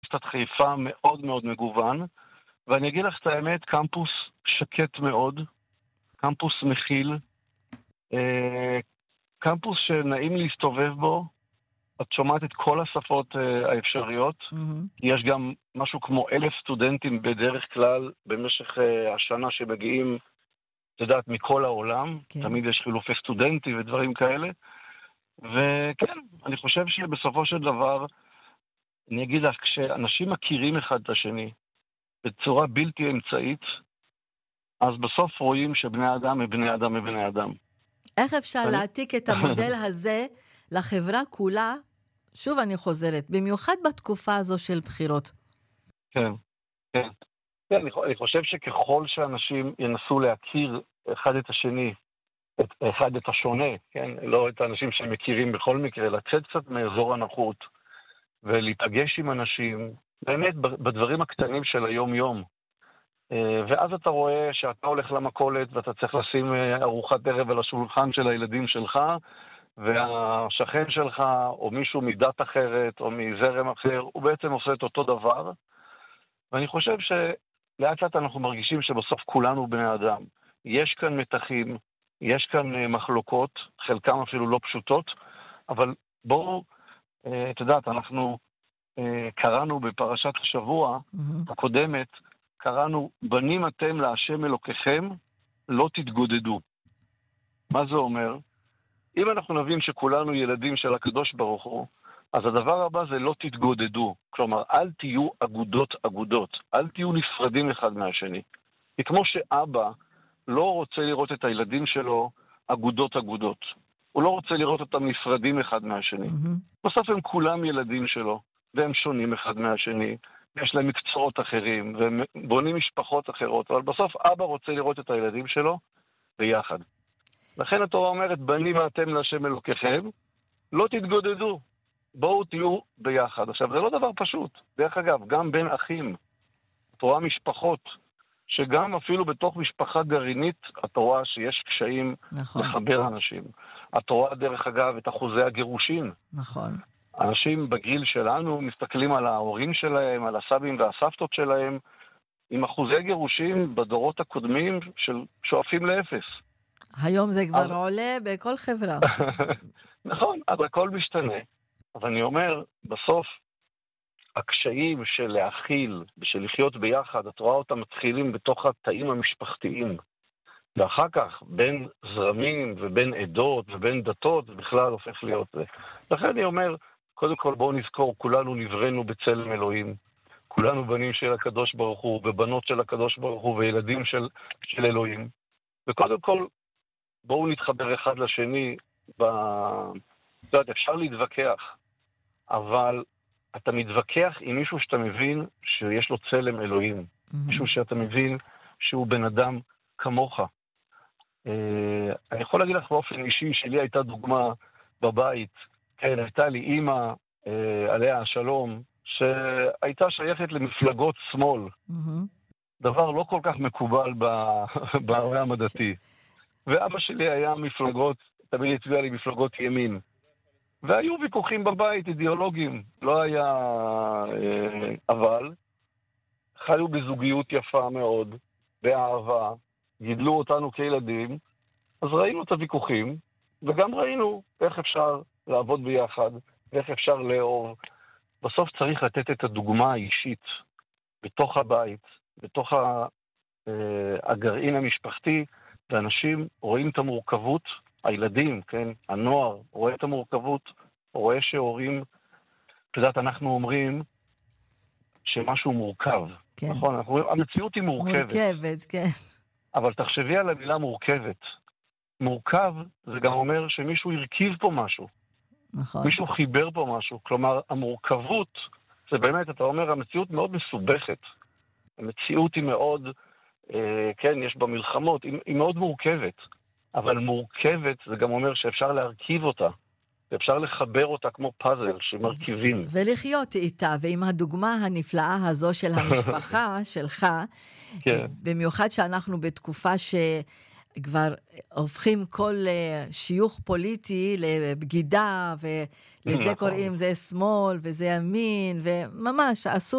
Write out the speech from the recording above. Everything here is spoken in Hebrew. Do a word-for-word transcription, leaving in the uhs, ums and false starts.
באוניברסיטת חיפה מאוד מאוד מגוון, ואני אגיד לך את האמת, קמפוס שקט מאוד, קמפוס מכיל, אה, קמפוס שנעים להסתובב בו, את שומעת את כל השפות אה, האפשריות, מהמם. יש גם משהו כמו אלף סטודנטים בדרך כלל במשך אה, השנה שמגיעים, את יודעת, מכל העולם, כן. תמיד יש חילופי סטודנטים ודברים כאלה, וכן, אני חושב שבסופו של דבר, אני אגיד לך, כשאנשים מכירים אחד את השני בצורה בלתי אמצעית, אז בסוף רואים שבני אדם הם בני אדם הם בני אדם. איך אפשר אני- להעתיק את המודל הזה לחברה כולה? שוב אני חוזרת, במיוחד בתקופה הזו של בחירות. כן, כן. כן, אני חו- אני חושב שככל שאנשים ינסו להכיר אחד את השני, את, אחד את השונה, כן? לא את האנשים שמכירים בכל מקרה, לצאת קצת מאזור הנוחות ולהתאגש עם אנשים, באמת ב- בדברים הקטנים של היום-יום. אה, ואז אתה רואה שאתה הולך למכולת ואתה צריך לשים אה, ארוחת ערב על השולחן של הילדים שלך, והשכן שלך, או מישהו מדת אחרת, או מזרם אחר, הוא בעצם עושה את אותו דבר. ואני חושב שלאט לאט אנחנו מרגישים שבסוף כולנו בני אדם. יש כאן מתחים, יש כאן אה, מחלוקות, חלקם אפילו לא פשוטות, אבל בואו, אה, את יודעת, אנחנו אה, קראנו בפרשת השבוע מהמם. הקודמת, קראנו, בנים אתם להשם אלוקיכם, לא תתגודדו. מה זה אומר? אם אנחנו נבין שכולנו ילדים של הקדוש ברוך הוא, אז הדבר הבא זה לא תתגודדו. כלומר, אל תהיו אגודות אגודות. אל תהיו נפרדים אחד מהשני. כי כמו שאבא לא רוצה לראות את הילדים שלו אגודות אגודות. הוא לא רוצה לראות אותם נפרדים אחד מהשני. מהמם. בסוף הם כולם ילדים שלו, והם שונים אחד מהשני. יש להם מקצועות אחרים, והם בונים משפחות אחרות. אבל בסוף אבא רוצה לראות את הילדים שלו ביחד. לכן התורה אומרת, בנים אתם להשם אלוקיכם, לא תתגודדו. בואו תהיו ביחד. עכשיו, זה לא דבר פשוט. דרך אגב, גם בין אחים, את רואה משפחות, שגם אפילו בתוך משפחה גרעינית, את רואה שיש קשיים נכון, לחבר אנשים. את רואה, דרך אגב, את אחוזי הגירושין. נכון. אנשים בגיל שלנו מסתכלים על ההורים שלהם, על הסבים והסבתות שלהם, עם אחוזי גירושין בדורות הקודמים של שואפים לאפס. היום זה כבר אבל- עולה בכל חברה. נכון, אבל הכל משתנה. אבל אני אומר, בסוף, הקשיים של להכיל ושל לחיות ביחד, את רואה אותם מתחילים בתוך התאים המשפחתיים. ואחר כך, בין זרמים ובין עדות ובין דתות, זה בכלל הופך להיות זה. לכן אני אומר, קודם כל בואו נזכור, כולנו נבראנו בצלם אלוהים. כולנו בנים של הקדוש ברוך הוא, ובנות של הקדוש ברוך הוא, וילדים של, של אלוהים. וקודם כל, בואו נתחבר אחד לשני. ב... זאת אומרת, אפשר להתווכח, אבל אתה מתווכח עם מישהו שאתה מבין שיש לו צלם אלוהים. מהמם. מישהו שאתה מבין שהוא בן אדם כמוך. אה, אני יכול להגיד לך באופן אישי, שלי הייתה דוגמה בבית. כן, הייתה לי אימא, אה, עליה השלום, שהייתה שייכת למפלגות שמאל. מהמם. דבר לא כל כך מקובל ב- בעולם הדתי. ואבא שלי היה מפלגות, תמיד הצביע לי מפלגות ימין. והיו ויכוחים בבית, אידיאולוגיים. לא היה... אה, אבל חיו בזוגיות יפה מאוד, באהבה, גידלו אותנו כילדים, אז ראינו את הוויכוחים, וגם ראינו איך אפשר לעבוד ביחד, ואיך אפשר לאהוב. בסוף צריך לתת את הדוגמה האישית בתוך הבית, בתוך ה- אה, הגרעין המשפחתי, ואנשים רואים את המורכבות, הילדים, כן, הנוער, רואה את המורכבות, רואה שהורים, את יודעת, אנחנו אומרים שמשהו מורכב, כן. נכון? אנחנו אומרים, המציאות היא מורכבת, מורכבת, כן. אבל תחשבי על המילה מורכבת. מורכב זה גם אומר שמישהו הרכיב פה משהו, נכון. מישהו חיבר פה משהו. כלומר, המורכבות, זה באמת, אתה אומר, המציאות מאוד מסובכת. המציאות היא מאוד, אה, כן, יש בה מלחמות, היא, היא מאוד מורכבת. אבל מורכבת זה גם אומר שאפשר להרכיב אותה, ואפשר לחבר אותה כמו פאזל שמרכיבים. ולחיות איתה, ועם הדוגמה הנפלאה הזו של המשפחה שלך, כן. במיוחד שאנחנו בתקופה שכבר הופכים כל אה, שיוך פוליטי לבגידה, ולזה נכון. קוראים זה שמאל וזה ימין, וממש עשו